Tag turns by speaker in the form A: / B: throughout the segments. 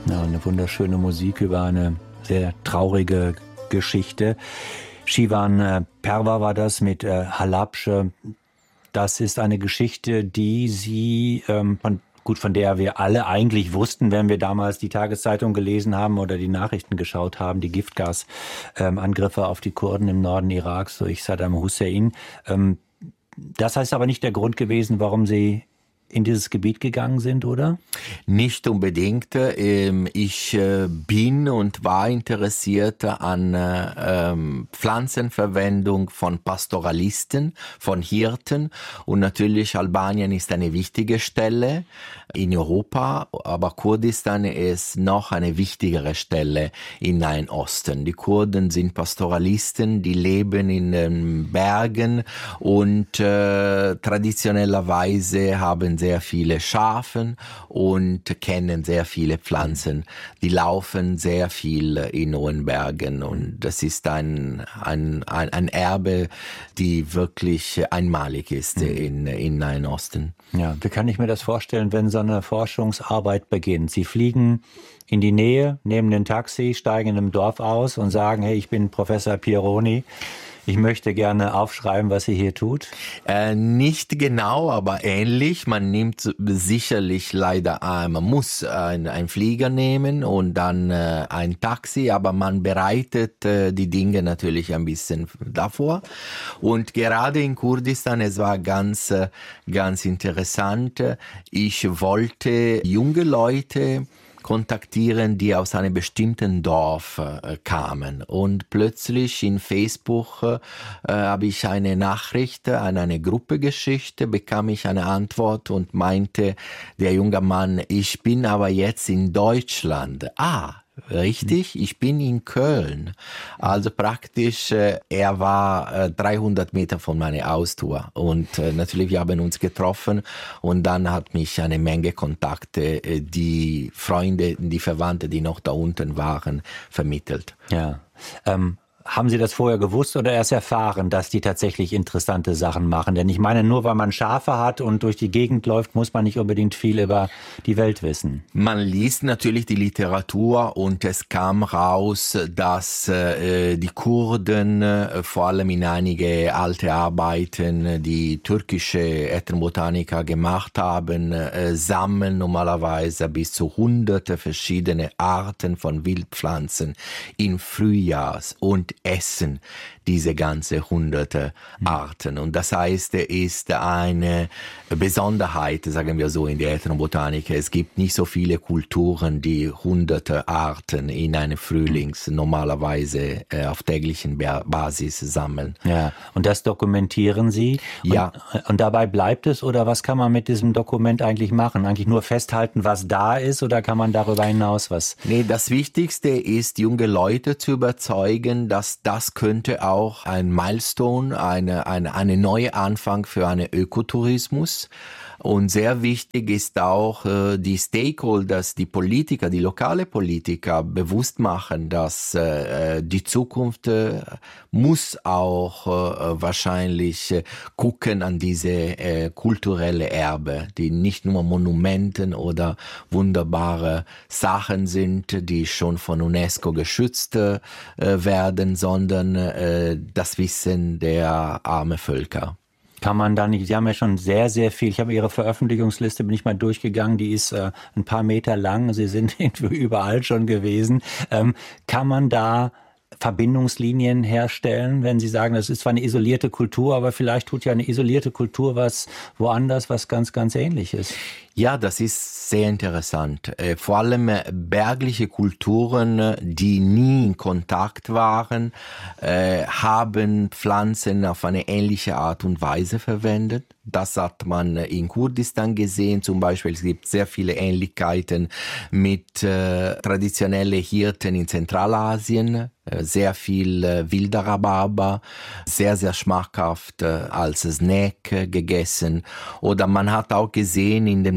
A: Ja, eine wunderschöne Musik über eine sehr traurige Geschichte. Shivan Perva war das mit Halabsche. Das ist eine Geschichte, die Sie, von der wir alle eigentlich wussten, wenn wir damals die Tageszeitung gelesen haben oder die Nachrichten geschaut haben, die Giftgasangriffe auf die Kurden im Norden Iraks durch Saddam Hussein. Das heißt aber nicht der Grund gewesen, warum Sie in dieses Gebiet gegangen sind, oder?
B: Nicht unbedingt. Ich bin und war interessiert an Pflanzenverwendung von Pastoralisten, von Hirten. Und natürlich Albanien ist eine wichtige Stelle in Europa, aber Kurdistan ist noch eine wichtigere Stelle im Nahen Osten. Die Kurden sind Pastoralisten, die leben in den Bergen und traditionellerweise haben sehr viele Schafen und kennen sehr viele Pflanzen. Die laufen sehr viel in hohen Bergen und das ist ein Erbe, die wirklich einmalig ist in Nahen Osten.
A: Ja, wie kann ich mir das vorstellen, wenn so eine Forschungsarbeit beginnt? Sie fliegen in die Nähe, nehmen ein Taxi, steigen in einem Dorf aus und sagen, hey, ich bin Professor Pieroni. Ich möchte gerne aufschreiben, was sie hier tut.
B: Nicht genau, aber ähnlich. Man nimmt sicherlich leider, man muss einen Flieger nehmen und dann ein Taxi, aber man bereitet die Dinge natürlich ein bisschen davor. Und gerade in Kurdistan, es war ganz interessant. Ich wollte junge Leute kontaktieren, die aus einem bestimmten Dorf kamen. Und plötzlich in Facebook habe ich eine Nachricht an eine Gruppe geschickt, bekam ich eine Antwort und meinte der junge Mann, ich bin aber jetzt in Deutschland. Richtig, ich bin in Köln. Also praktisch, er war 300 Meter von meiner Haustür. Und natürlich, wir haben uns getroffen und dann hat mich eine Menge Kontakte, die Freunde, die Verwandte, die noch da unten waren, vermittelt.
A: Ja. Haben Sie das vorher gewusst oder erst erfahren, dass die tatsächlich interessante Sachen machen? Denn ich meine, nur weil man Schafe hat und durch die Gegend läuft, muss man nicht unbedingt viel über die Welt wissen.
B: Man liest natürlich die Literatur und es kam raus, dass die Kurden, vor allem in einige alte Arbeiten, die türkische Ethnobotaniker gemacht haben, sammeln normalerweise bis zu hunderte verschiedene Arten von Wildpflanzen im Frühjahrs und essen diese ganze hunderte Arten. Und das heißt, es ist eine Besonderheit, sagen wir so, in der Ethnobotanik. Es gibt nicht so viele Kulturen, die hunderte Arten in einem Frühlings normalerweise auf täglichen Basis sammeln.
A: Ja, und das dokumentieren Sie?
B: Ja.
A: Und dabei bleibt es, oder was kann man mit diesem Dokument eigentlich machen? Eigentlich nur festhalten, was da ist, oder kann man darüber hinaus was?
B: Nee, das Wichtigste ist, junge Leute zu überzeugen, dass das könnte auch ein Milestone, eine neue Anfang für einen Ökotourismus. Und sehr wichtig ist auch, die Stakeholders, die Politiker, die lokale Politiker bewusst machen, dass die Zukunft muss auch wahrscheinlich gucken an diese kulturelle Erbe, die nicht nur Monumenten oder wunderbare Sachen sind, die schon von UNESCO geschützt werden, sondern das Wissen der armen Völker.
A: Kann man da nicht, Sie haben ja schon sehr, sehr viel, ich habe Ihre Veröffentlichungsliste, bin ich mal durchgegangen, die ist ein paar Meter lang, Sie sind überall schon gewesen. Kann man da Verbindungslinien herstellen, wenn Sie sagen, das ist zwar eine isolierte Kultur, aber vielleicht tut ja eine isolierte Kultur was woanders, was ganz, ganz ähnlich ist?
B: Ja, das ist sehr interessant. Vor allem bergliche Kulturen, die nie in Kontakt waren, haben Pflanzen auf eine ähnliche Art und Weise verwendet. Das hat man in Kurdistan gesehen. Zum Beispiel, es gibt sehr viele Ähnlichkeiten mit traditionellen Hirten in Zentralasien. Sehr viel wilder Rhabarber, sehr, sehr schmackhaft als Snack gegessen. Oder man hat auch gesehen in den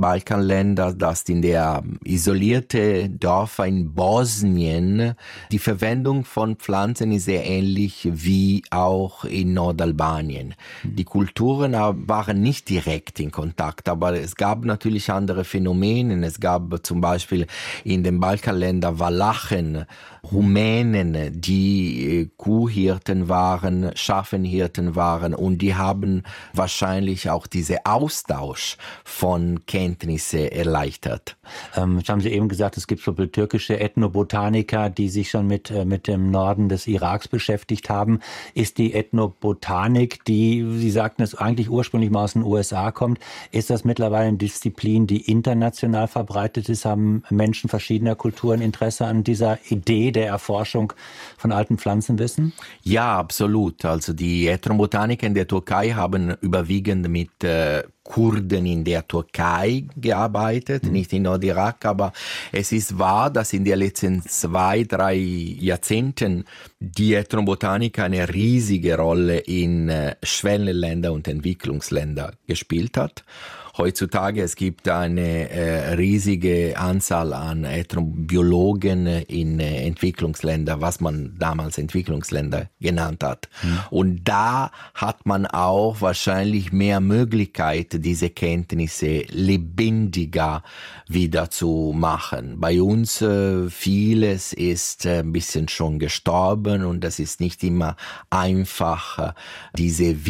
B: Balkanländern, dass in der isolierte Dörfer in Bosnien die Verwendung von Pflanzen ist sehr ähnlich wie auch in Nordalbanien. Die Kulturen waren nicht direkt in Kontakt, aber es gab natürlich andere Phänomene. Es gab zum Beispiel in den Balkanländern Walachen, Rumänen, die Kuhhirten waren, Schafenhirten waren und die haben wahrscheinlich auch diese Austausch von Kenntnisse erleichtert.
A: Jetzt haben Sie eben gesagt, es gibt so türkische Ethnobotaniker, die sich schon mit dem Norden des Iraks beschäftigt haben. Ist die Ethnobotanik, die, Sie sagten es eigentlich ursprünglich mal aus den USA kommt, ist das mittlerweile eine Disziplin, die international verbreitet ist? Haben Menschen verschiedener Kulturen Interesse an dieser Idee der Erforschung von alten Pflanzenwissen?
B: Ja, absolut. Also die Ethnobotaniker in der Türkei haben überwiegend mit Kurden in der Türkei gearbeitet, nicht in Nordirak, aber es ist wahr, dass in den letzten 2-3 Jahrzehnten die Ethnobotanik eine riesige Rolle in Schwellenländer und Entwicklungsländer gespielt hat. Heutzutage es gibt eine riesige Anzahl an Ethnobiologen in Entwicklungsländern, was man damals Entwicklungsländer genannt hat. Und da hat man auch wahrscheinlich mehr Möglichkeit, diese Kenntnisse lebendiger wieder zu machen. Bei uns vieles ist ein bisschen schon gestorben und das ist nicht immer einfach, diese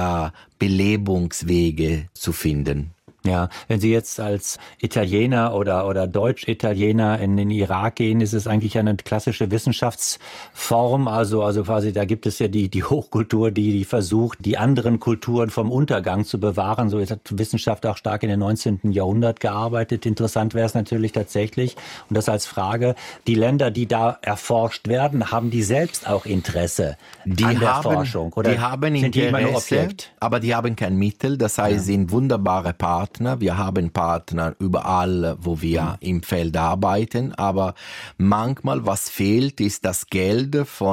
B: Wiederbelebungswege zu finden.
A: Ja, wenn Sie jetzt als Italiener oder Deutsch-Italiener in den Irak gehen, ist es eigentlich eine klassische Wissenschaftsform. Also quasi, da gibt es ja die Hochkultur, die versucht, die anderen Kulturen vom Untergang zu bewahren. So hat Wissenschaft auch stark in den 19. Jahrhundert gearbeitet. Interessant wäre es natürlich tatsächlich. Und das als Frage, die Länder, die da erforscht werden, haben die selbst auch Interesse an der Forschung? Oder
B: die haben
A: sind die immer nur
B: Interesse,
A: Objekt?
B: aber die haben kein Mittel. Das heißt, sie sind wunderbare Partner. Wir haben Partner überall, wo wir im Feld arbeiten, aber manchmal, was fehlt, ist das Geld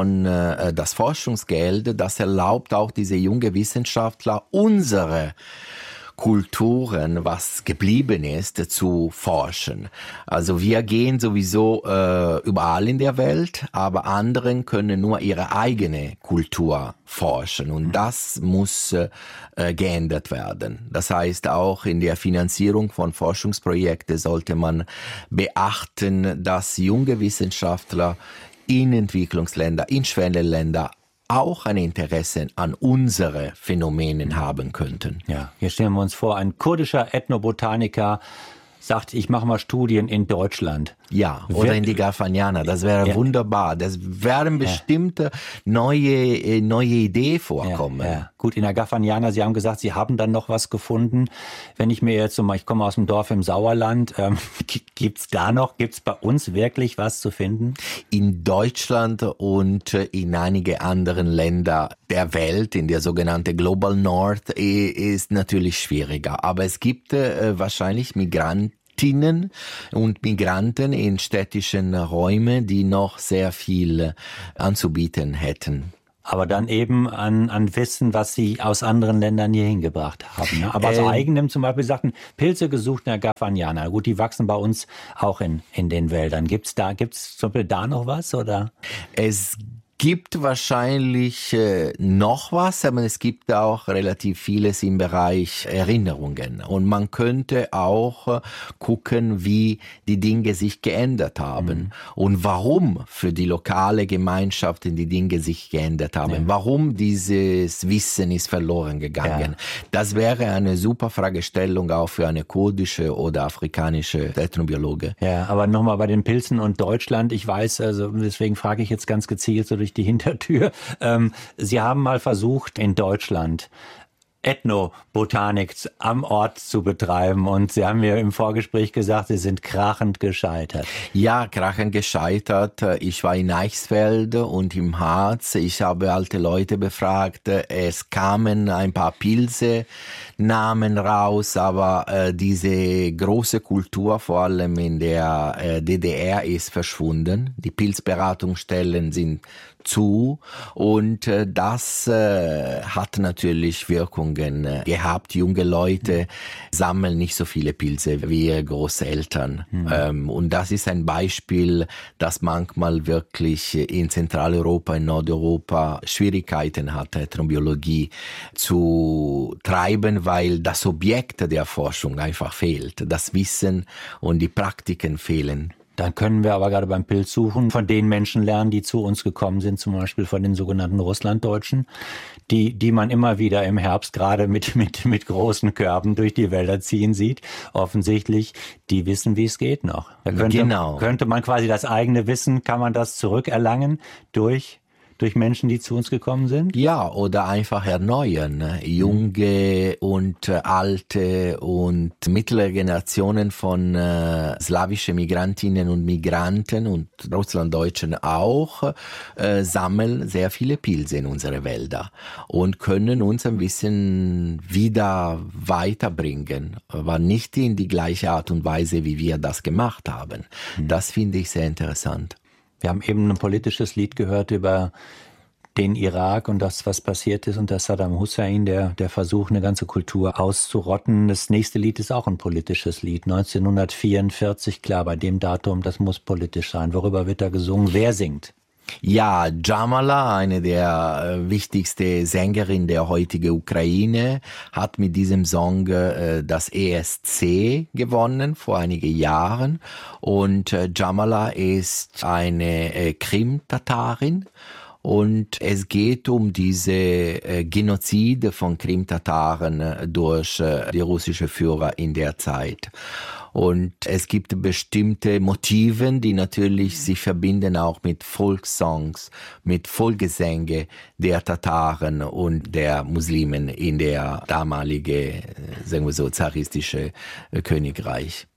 B: das Forschungsgeld, das erlaubt auch diese jungen Wissenschaftler, unsere Kulturen, was geblieben ist, zu forschen. Also wir gehen sowieso überall in der Welt, aber anderen können nur ihre eigene Kultur forschen und das muss geändert werden. Das heißt, auch in der Finanzierung von Forschungsprojekten sollte man beachten, dass junge Wissenschaftler in Entwicklungsländern, in Schwellenländern auch ein Interesse an unsere Phänomenen haben könnten.
A: Ja, hier stellen wir uns vor, ein kurdischer Ethnobotaniker sagt, ich mache mal Studien in Deutschland.
B: Ja, oder in die Garfagnana, das wäre wunderbar. Das werden bestimmte neue Ideen vorkommen.
A: Ja. Gut, in der Garfagnana, Sie haben gesagt, Sie haben dann noch was gefunden. Wenn ich mir jetzt ich komme aus dem Dorf im Sauerland, gibt's bei uns wirklich was zu finden?
B: In Deutschland und in einige anderen Länder der Welt, in der sogenannten Global North, ist natürlich schwieriger. Aber es gibt wahrscheinlich Migrantinnen und Migranten in städtischen Räumen, die noch sehr viel anzubieten hätten.
A: Aber dann eben an Wissen, was Sie aus anderen Ländern hier hingebracht haben. Ne? Aber aus eigenem zum Beispiel sagten, Pilze gesucht in der Garfagnana. Gut, die wachsen bei uns auch in den Wäldern. Gibt's zum Beispiel da noch was, oder?
B: Es gibt wahrscheinlich noch was, aber es gibt auch relativ vieles im Bereich Erinnerungen. Und man könnte auch gucken, wie die Dinge sich geändert haben und warum für die lokale Gemeinschaften die Dinge sich geändert haben. Warum dieses Wissen ist verloren gegangen. Ja. Das wäre eine super Fragestellung auch für eine kurdische oder afrikanische Ethnobiologe.
A: Ja, aber nochmal bei den Pilzen und Deutschland. Ich weiß, also deswegen frage ich jetzt ganz gezielt so durch die Hintertür. Sie haben mal versucht, in Deutschland Ethnobotanik am Ort zu betreiben und Sie haben mir im Vorgespräch gesagt, Sie sind krachend gescheitert.
B: Ja, krachend gescheitert. Ich war in Eichsfeld und im Harz. Ich habe alte Leute befragt. Es kamen ein paar Pilze-Namen raus, aber diese große Kultur, vor allem in der DDR, ist verschwunden. Die Pilzberatungsstellen sind zu und das hat natürlich Wirkungen gehabt. Junge Leute sammeln nicht so viele Pilze wie ihre Großeltern. Und das ist ein Beispiel, dass manchmal wirklich in Zentraleuropa, in Nordeuropa Schwierigkeiten hat, Ethnobiologie zu treiben, weil das Objekt der Forschung einfach fehlt. Das Wissen und die Praktiken fehlen.
A: Dann können wir aber gerade beim Pilzsuchen von den Menschen lernen, die zu uns gekommen sind, zum Beispiel von den sogenannten Russlanddeutschen, die man immer wieder im Herbst gerade mit großen Körben durch die Wälder ziehen sieht. Offensichtlich, die wissen, wie es geht noch. Da könnte man quasi das eigene Wissen, kann man das zurückerlangen durch Menschen, die zu uns gekommen sind?
B: Ja, oder einfach erneuern. Junge und alte und mittlere Generationen von slawischen Migrantinnen und Migranten und Russlanddeutschen auch sammeln sehr viele Pilze in unsere Wälder und können uns ein bisschen wieder weiterbringen, aber nicht in die gleiche Art und Weise, wie wir das gemacht haben. Das finde ich sehr interessant.
A: Wir haben eben ein politisches Lied gehört über den Irak und das, was passiert ist unter Saddam Hussein, der Versuch, eine ganze Kultur auszurotten. Das nächste Lied ist auch ein politisches Lied, 1944, klar, bei dem Datum, das muss politisch sein. Worüber wird da gesungen? Wer singt?
B: Ja, Jamala, eine der wichtigsten Sängerinnen der heutigen Ukraine, hat mit diesem Song das ESC gewonnen vor einigen Jahren. Und Jamala ist eine Krim-Tatarin. Und es geht um diese Genozide von Krim-Tataren durch die russischen Führer in der Zeit. Und es gibt bestimmte Motive, die natürlich sich verbinden auch mit Volkssongs, mit Volksgesänge der Tataren und der Muslimen in der damalige, sagen wir so, zaristische Königreich.